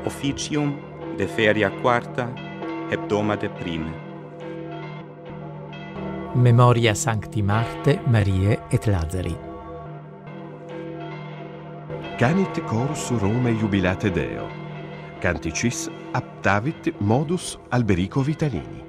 officium de feria quarta, hebdomade prime. Memoria Sancti Marte, Mariae et Lazari. Canit chorus Rome jubilate Deo. Canticis aptavit modus Alberico Vitalini.